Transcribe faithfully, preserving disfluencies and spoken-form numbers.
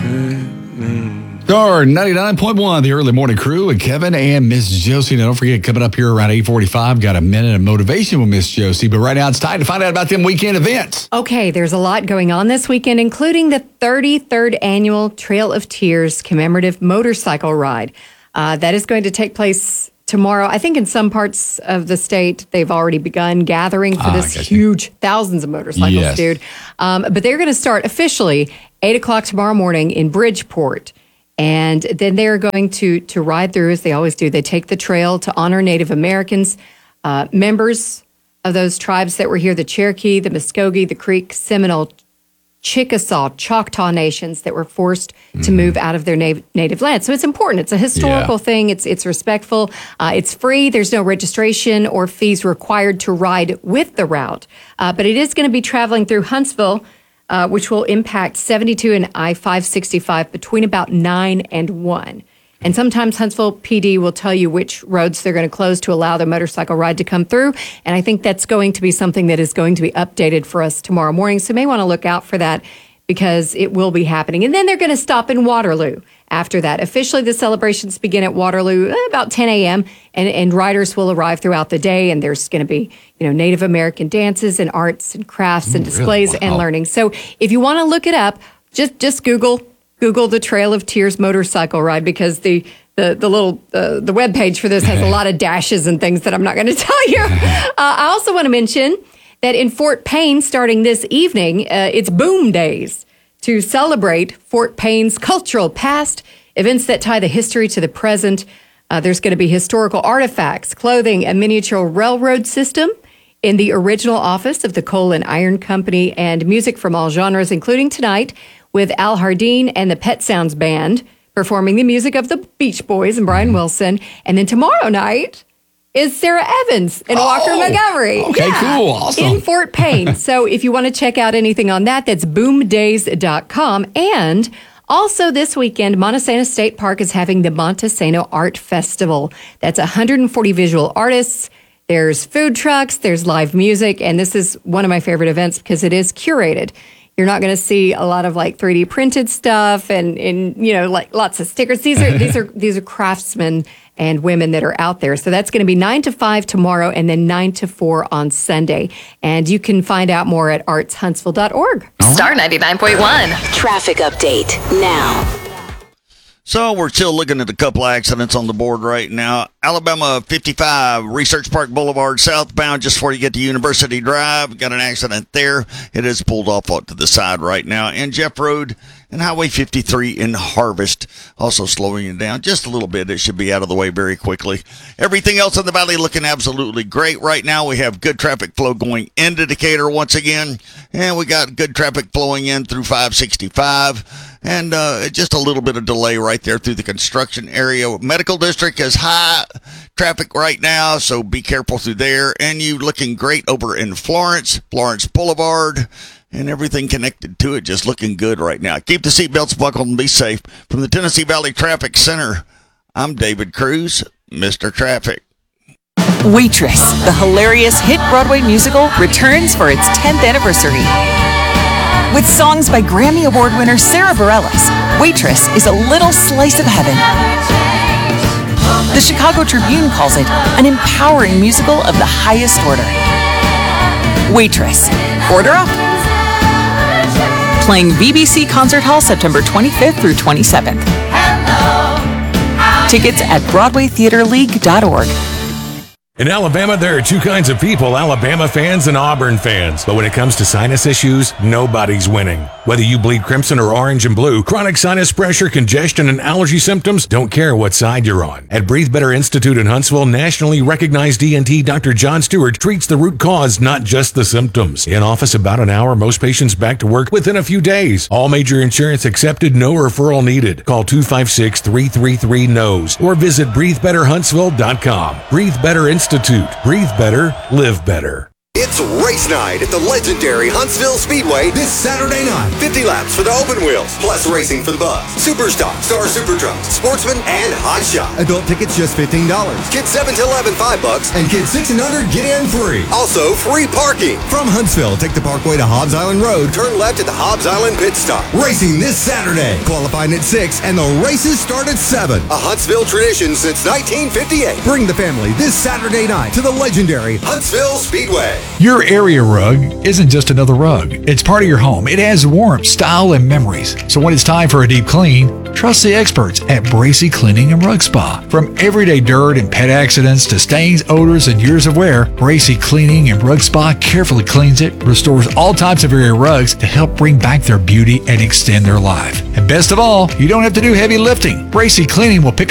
Star ninety-nine point one, the early morning crew with Kevin and Miss Josie. Now, don't forget, coming up here around eight forty-five, got a minute of motivation with Miss Josie. But right now, it's time to find out about them weekend events. Okay, there's a lot going on this weekend, including the thirty-third annual Trail of Tears commemorative motorcycle ride. Uh, that is going to take place tomorrow. I think in some parts of the state, they've already begun gathering for Ah, this gotcha. huge, thousands of motorcycles, Yes. dude. Um, but they're going to start officially eight o'clock tomorrow morning in Bridgeport. And then they're going to to ride through, as they always do. They take the trail to honor Native Americans, uh, members of those tribes that were here, the Cherokee, the Muskogee, the Creek, Seminole, Chickasaw, Choctaw nations that were forced mm-hmm. to move out of their na- native land. So it's important. It's a historical yeah. thing. It's it's respectful. Uh, it's free. There's no registration or fees required to ride with the route. Uh, but it is going to be traveling through Huntsville, Uh, which will impact seventy-two and I five sixty-five between about nine and one. And sometimes Huntsville P D will tell you which roads they're going to close to allow the motorcycle ride to come through. And I think that's going to be something that is going to be updated for us tomorrow morning. So you may want to look out for that because it will be happening. And then they're going to stop in Waterloo after that. Officially, the celebrations begin at Waterloo about ten a.m. and, and riders will arrive throughout the day. And there's going to be, you know, Native American dances and arts and crafts and displays really? Wow. and learning. So if you want to look it up, just just Google Google the Trail of Tears motorcycle ride because the the the little uh, the web page for this has a lot of dashes and things that I'm not going to tell you. Uh, I also want to mention that in Fort Payne, starting this evening, uh, it's Boom Days to celebrate Fort Payne's cultural past, events that tie the history to the present. Uh, there's going to be historical artifacts, clothing, a miniature railroad system in the original office of the Coal and Iron Company, and music from all genres, including tonight with Al Hardin and the Pet Sounds Band performing the music of the Beach Boys and Brian Wilson. And then tomorrow night is Sarah Evans and Walker Oh, Montgomery. Okay, yeah, cool. Awesome. In Fort Payne. So if you want to check out anything on that, that's boom days dot com. And also this weekend, Montesano State Park is having the Montesano Art Festival. That's one hundred forty visual artists. There's food trucks, there's live music, and this is one of my favorite events because it is curated. You're not going to see a lot of like three D printed stuff and, and you know, like lots of stickers. These are these are these are craftsmen and women that are out there. So that's going to be nine to five tomorrow and then nine to four on Sunday. And you can find out more at arts huntsville dot org. Star ninety-nine point one. Traffic update now. So we're still looking at a couple of accidents on the board right now. Alabama fifty-five, Research Park Boulevard, southbound, just before you get to University Drive. Got an accident there. It is pulled off to the side right now. And Jeff Road and Highway fifty-three in Harvest, also slowing it down just a little bit. It should be out of the way very quickly. Everything else in the valley looking absolutely great right now. We have good traffic flow going into Decatur once again. And we got good traffic flowing in through five sixty-five. And uh, just a little bit of delay right there through the construction area. Medical District is high traffic right now, so be careful through there. And you looking great over in Florence, Florence Boulevard, and everything connected to it just looking good right now. Keep the seatbelts buckled and be safe. From the Tennessee Valley Traffic Center, I'm David Cruz, Mister Traffic. Waitress, the hilarious hit Broadway musical, returns for its tenth anniversary. With songs by Grammy Award winner Sarah Bareilles, Waitress is a little slice of heaven. The Chicago Tribune calls it an empowering musical of the highest order. Waitress. Order up. Playing B B C Concert Hall September twenty-fifth through twenty-seventh. Tickets at broadway theater league dot org. In Alabama, there are two kinds of people, Alabama fans and Auburn fans. But when it comes to sinus issues, nobody's winning. Whether you bleed crimson or orange and blue, chronic sinus pressure, congestion, and allergy symptoms don't care what side you're on. At Breathe Better Institute in Huntsville, nationally recognized E N T Doctor John Stewart treats the root cause, not just the symptoms. In office about an hour, most patients back to work within a few days. All major insurance accepted, no referral needed. Call two five six, three three three, N O S E or visit breathe better huntsville dot com. Breathe Better Institute. Breathe better, live better. It's race night at the legendary Huntsville Speedway this Saturday night. fifty laps for the open wheels, plus racing for the bus, Superstock, Star Super Trucks, Sportsman, and Hot Shot. Adult tickets just fifteen dollars. Kids seven to eleven, five bucks. And kids six and under, get in free. Also, free parking. From Huntsville, take the Parkway to Hobbs Island Road, turn left at the Hobbs Island Pit Stop. Racing this Saturday. Qualifying at six, and the races start at seven. A Huntsville tradition since nineteen fifty-eight. Bring the family this Saturday night to the legendary Huntsville Speedway. Your area rug isn't just another rug. It's part of your home. It has warmth, style, and memories. So when it's time for a deep clean, trust the experts at Bracy Cleaning and Rug Spa. From everyday dirt and pet accidents to stains, odors, and years of wear, Bracy Cleaning and Rug Spa carefully cleans it, restores all types of area rugs to help bring back their beauty and extend their life. And best of all, you don't have to do heavy lifting. Bracy Cleaning will pick